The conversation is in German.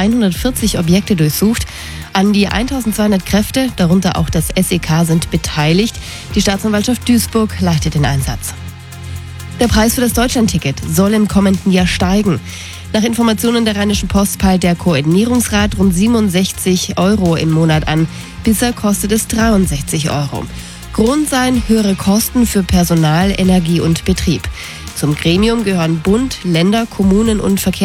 140 Objekte durchsucht. An die 1200 Kräfte, darunter auch das SEK, sind beteiligt. Die Staatsanwaltschaft Duisburg leitet den Einsatz. Der Preis für das Deutschlandticket soll im kommenden Jahr steigen. Nach Informationen der Rheinischen Post peilt der Koordinierungsrat rund 67 € im Monat an. Bisher kostet es 63 €. Grund seien höhere Kosten für Personal, Energie und Betrieb. Zum Gremium gehören Bund, Länder, Kommunen und